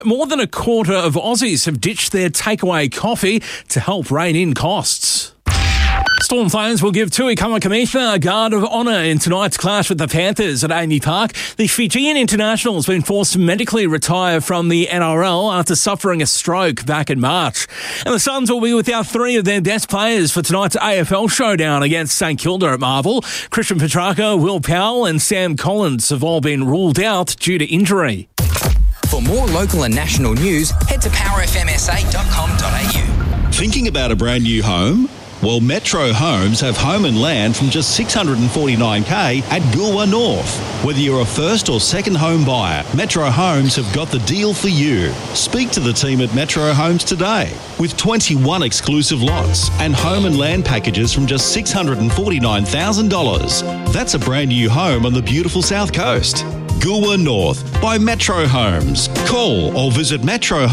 More than a quarter of Aussies have ditched their takeaway coffee to help rein in costs. Storm Flames will give Tui Kamikamica a guard of honour in tonight's clash with the Panthers at AAMI Park. The Fijian international has been forced to medically retire from the NRL after suffering a stroke back in March. And the Suns will be without three of their best players for tonight's AFL showdown against St Kilda at Marvel. Christian Petrarca, Will Powell and Sam Collins have all been ruled out due to injury. For more local and national news, head to powerfmsa.com.au. Thinking about a brand new home? Well, Metro Homes have home and land from just $649,000 at Goolwa North. Whether you're a first or second home buyer, Metro Homes have got the deal for you. Speak to the team at Metro Homes today. With 21 exclusive lots and home and land packages from just $649,000. That's a brand new home on the beautiful South Coast. Goolwa North by Metro Homes. Call or visit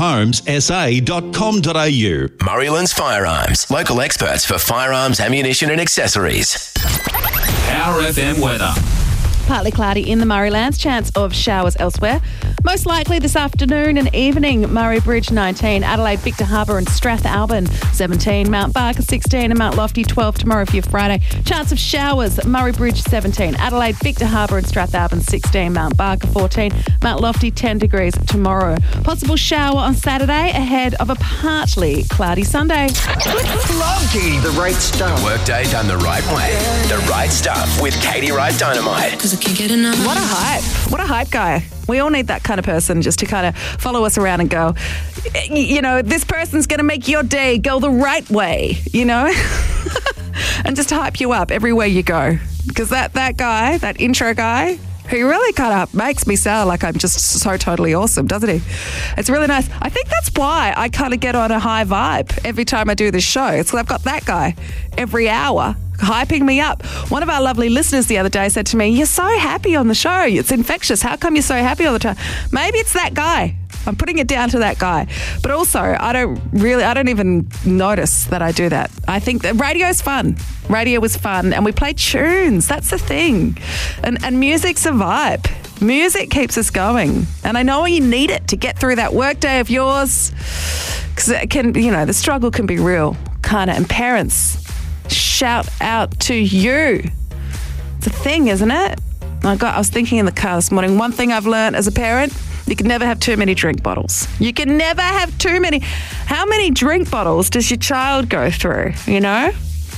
metrohomessa.com.au. Murraylands Firearms. Local experts for firearms, ammunition and accessories. Power FM weather. Partly cloudy in the Murraylands, chance of showers elsewhere. Most likely this afternoon and evening. Murray Bridge 19, Adelaide, Victor Harbour and Strathalbyn 17, Mount Barker 16 and Mount Lofty 12 tomorrow for your Friday. Chance of showers, Murray Bridge 17, Adelaide, Victor Harbour and Strathalbyn 16, Mount Barker 14, Mount Lofty 10 degrees tomorrow. Possible shower on Saturday ahead of a partly cloudy Sunday. Love Katie, the right stuff. Workday done the right way. The right stuff with Katie Wright Dynamite. What a hype. What a hype guy. We all need that kind of person just to kind of follow us around and go, you know, this person's going to make your day go the right way, you know? And just hype you up everywhere you go. Because that guy, that intro guy, he really kind of makes me sound like I'm just so totally awesome, doesn't he? It's really nice. I think that's why I kind of get on a high vibe every time I do this show. It's because I've got that guy every hour hyping me up. One of our lovely listeners the other day said to me, "You're so happy on the show. It's infectious. How come you're so happy all the time?" Maybe it's that guy. I'm putting it down to that guy. But also, I don't even notice that I do that. I think that radio's fun. Radio is fun and we play tunes. That's the thing. And music's a vibe. Music keeps us going. And I know you need it to get through that work day of yours. Because it can, you know, the struggle can be real, kind of. And parents, shout out to you. It's a thing, isn't it? I was thinking in the car this morning, one thing I've learned as a parent, you can never have too many drink bottles. You can never have too many. How many drink bottles does your child go through, you know?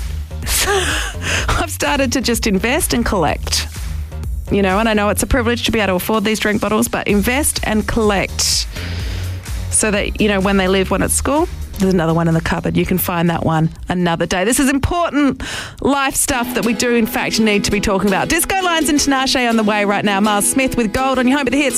I've started to just invest and collect, you know, and I know it's a privilege to be able to afford these drink bottles, but invest and collect so that, you know, when they leave one at school, there's another one in the cupboard. You can find that one another day. This is important life stuff that we do, in fact, need to be talking about. Disco Lines and Tinashe on the way right now. Miles Smith with Gold on your home of the hits.